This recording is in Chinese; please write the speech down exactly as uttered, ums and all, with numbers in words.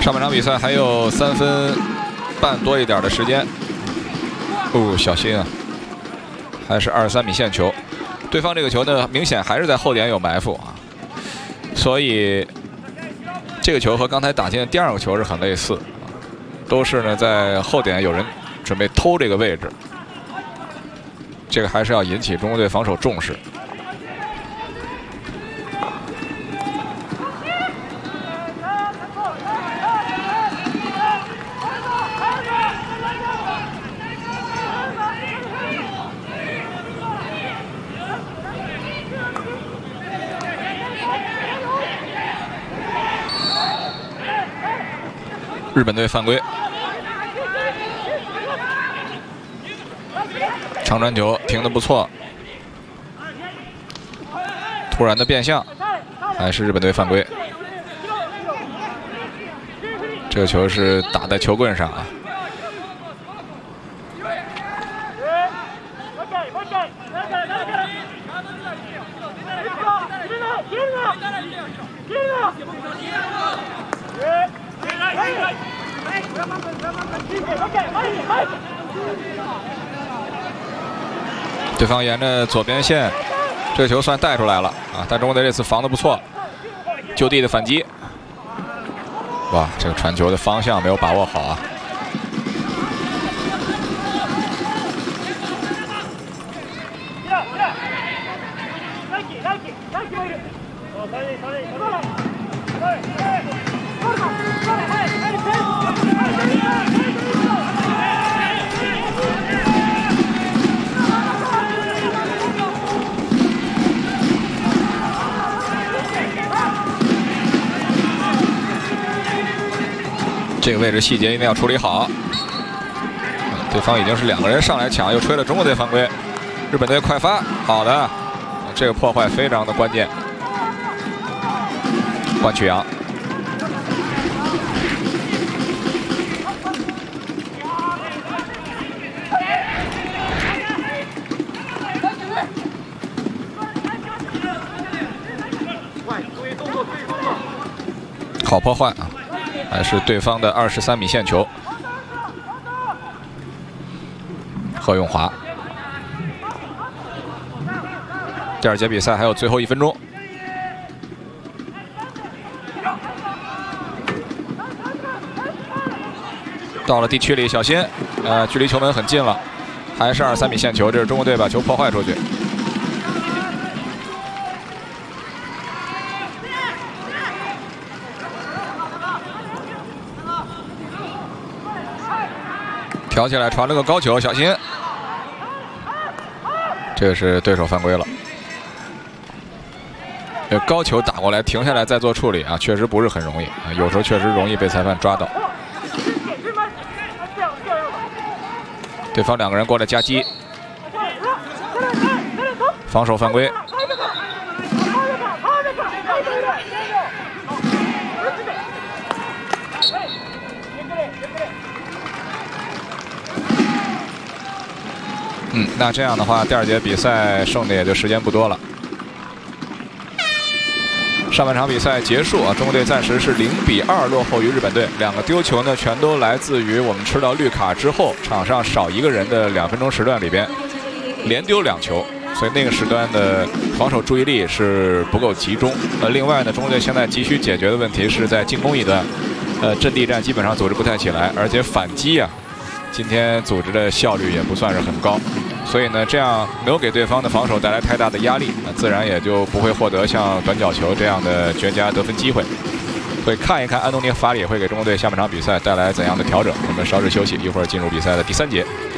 上半场比赛还有三分半多一点的时间。哦，小心啊！还是二十三米线球。对方这个球呢，明显还是在后点有埋伏啊，所以这个球和刚才打进的第二个球是很类似，都是呢在后点有人准备偷这个位置。这个还是要引起中国队防守重视。 日本队犯规，长传球停得不错，突然的变向，还是日本队犯规。这个球是打在球棍上啊。 对方沿着左边线，这个球算带出来了啊！但中国队这次防得不错，就地的反击。哇，这个传球的方向没有把握好啊！这个位置细节一定要处理好。对方已经是两个人上来抢，又吹了中国队犯规。日本队快发，好的，这个破坏非常的关键。关曲阳，好破坏啊！ 还是对方的二十三米线球，贺永华。第二节比赛还有最后一分钟，到了地区里，小心，呃，距离球门很近了，还是二十三米线球，这是中国队把球破坏出去。 挑起来，传了个高球，小心！这个是对手犯规了。这高球打过来，停下来再做处理啊，确实不是很容易啊，有时候确实容易被裁判抓到。对方两个人过来夹击，防守犯规。 嗯，那这样的话，第二节比赛剩的也就时间不多了。上半场比赛结束啊，中国队暂时是零比二落后于日本队。两个丢球呢，全都来自于我们吃到绿卡之后，场上少一个人的两分钟时段里边，连丢两球，所以那个时段的防守注意力是不够集中。呃，另外呢，中国队现在急需解决的问题是在进攻一端，呃，阵地战基本上组织不太起来，而且反击啊。 今天组织的效率也不算是很高，所以呢，这样没有给对方的防守带来太大的压力，那自然也就不会获得像短角球这样的绝佳得分机会。会看一看安东尼·法里会给中国队下半场比赛带来怎样的调整。我们稍事休息，一会儿进入比赛的第三节。